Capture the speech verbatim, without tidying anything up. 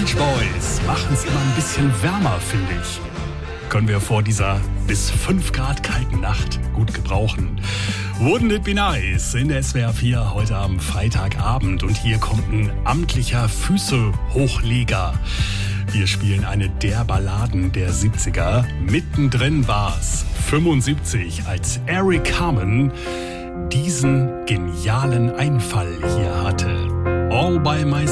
Beach Boys machen es immer ein bisschen wärmer, finde ich. Können wir vor dieser bis fünf Grad kalten Nacht gut gebrauchen. Wouldn't it be nice in der S W R vier heute am Freitagabend. Und hier kommt ein amtlicher Füße-Hochleger. Wir spielen eine der Balladen der siebziger. Mittendrin war's fünfundsiebzig, als Eric Carmen diesen genialen Einfall hier hatte. All by myself.